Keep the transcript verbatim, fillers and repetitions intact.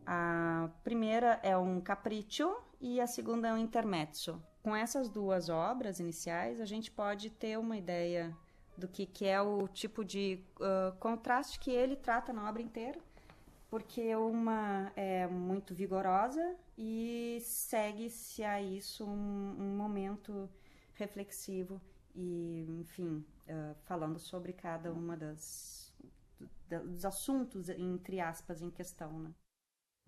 A primeira é um capriccio e a segunda é um intermezzo. Com essas duas obras iniciais, a gente pode ter uma ideia do que, que é o tipo de uh, contraste que ele trata na obra inteira, porque uma é muito vigorosa e segue-se a isso um, um momento reflexivo e, enfim, uh, falando sobre cada uma das dos assuntos, entre aspas, em questão, né?